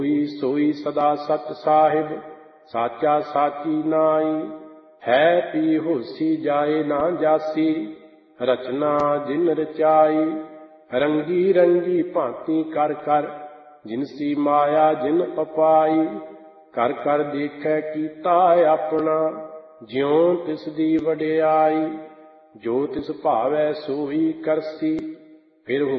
सोई सदा सत साहिब साचा साची नाई। है पी होसी जाए ना जासी रचना जिन रचाई। रंगी रंगी भांति कर कर जिनसी माया जिन पपाई। कर कर देखै कीता अपना ज्यों तिस दी वडियाई। जो तिस भावै सोई करसी फिर